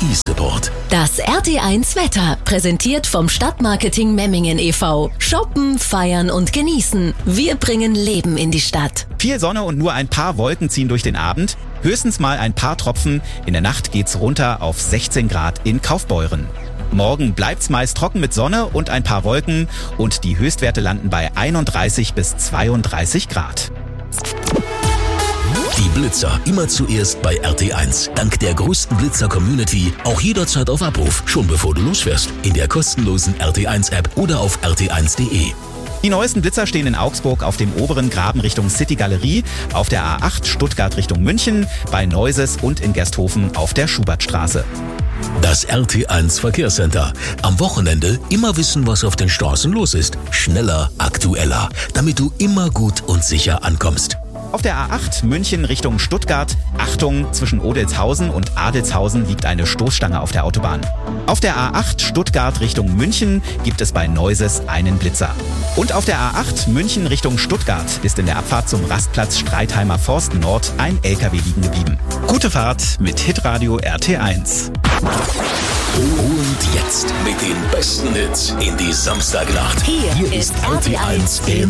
e-Support. Das RT1 Wetter, präsentiert vom Stadtmarketing Memmingen e.V. Shoppen, feiern und genießen. Wir bringen Leben in die Stadt. Viel Sonne und nur ein paar Wolken ziehen durch den Abend. Höchstens mal ein paar Tropfen. In der Nacht geht's runter auf 16 Grad in Kaufbeuren. Morgen bleibt's meist trocken mit Sonne und ein paar Wolken und die Höchstwerte landen bei 31 bis 32 Grad. Die Blitzer immer zuerst bei RT1. Dank der größten Blitzer-Community auch jederzeit auf Abruf, schon bevor du losfährst. In der kostenlosen RT1-App oder auf rt1.de. Die neuesten Blitzer stehen in Augsburg auf dem oberen Graben Richtung City Galerie, auf der A8 Stuttgart Richtung München, bei Neuses und in Gersthofen auf der Schubertstraße. Das RT1 Verkehrscenter. Am Wochenende immer wissen, was auf den Straßen los ist. Schneller, aktueller, damit du immer gut und sicher ankommst. Auf der A8 München Richtung Stuttgart, Achtung, zwischen Odelshausen und Adelshausen liegt eine Stoßstange auf der Autobahn. Auf der A8 Stuttgart Richtung München gibt es bei Neuses einen Blitzer. Und auf der A8 München Richtung Stuttgart ist in der Abfahrt zum Rastplatz Streitheimer Forst Nord ein LKW liegen geblieben. Gute Fahrt mit Hitradio RT1. Und jetzt mit den besten Hits in die Samstagnacht. Hier ist RT1 in